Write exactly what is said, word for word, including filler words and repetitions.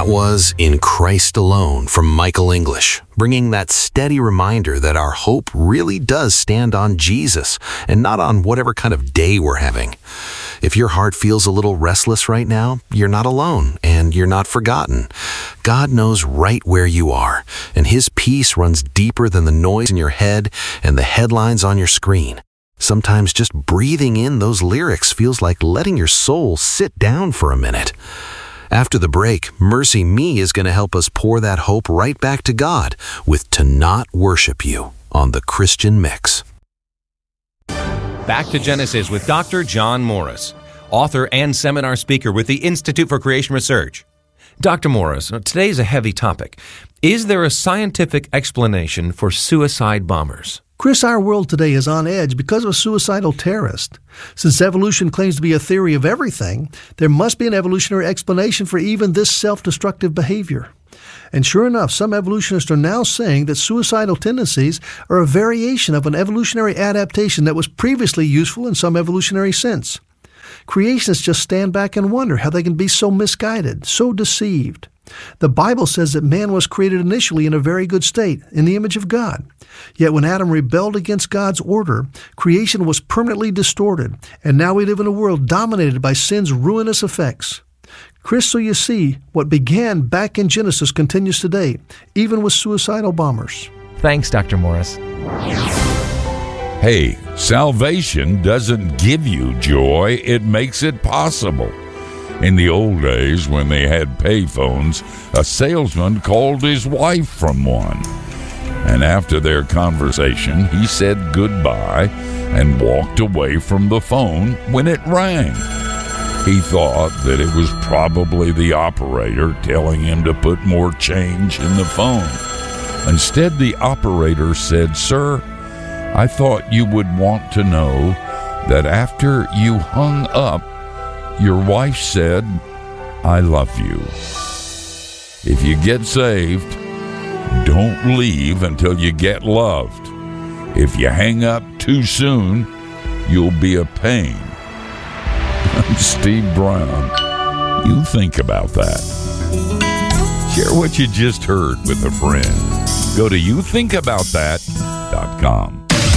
That was In Christ Alone from Michael English, bringing that steady reminder that our hope really does stand on Jesus and not on whatever kind of day we're having. If your heart feels a little restless right now, you're not alone and you're not forgotten. God knows right where you are, and His peace runs deeper than the noise in your head and the headlines on your screen. Sometimes just breathing in those lyrics feels like letting your soul sit down for a minute. After the break, Mercy Me is going to help us pour that hope right back to God with To Not Worship You on the Christian Mix. Back to Genesis with Doctor John Morris, author and seminar speaker with the Institute for Creation Research. Doctor Morris, today is a heavy topic. Is there a scientific explanation for suicide bombers? Chris, our world today is on edge because of a suicidal terrorist. Since evolution claims to be a theory of everything, there must be an evolutionary explanation for even this self-destructive behavior. And sure enough, some evolutionists are now saying that suicidal tendencies are a variation of an evolutionary adaptation that was previously useful in some evolutionary sense. Creationists just stand back and wonder how they can be so misguided, so deceived. The Bible says that man was created initially in a very good state, in the image of God. Yet when Adam rebelled against God's order, creation was permanently distorted, and now we live in a world dominated by sin's ruinous effects. Chris, so you see, what began back in Genesis continues today, even with suicidal bombers. Thanks, Doctor Morris. Hey, salvation doesn't give you joy, it makes it possible. In the old days, when they had payphones, a salesman called his wife from one. And after their conversation, he said goodbye and walked away from the phone when it rang. He thought that it was probably the operator telling him to put more change in the phone. Instead, the operator said, "Sir, I thought you would want to know that after you hung up, your wife said, 'I love you.' If you get saved, don't leave until you get loved. If you hang up too soon, you'll be a pain." I'm Steve Brown. You think about that. Share what you just heard with a friend. Go to you think about that dot com.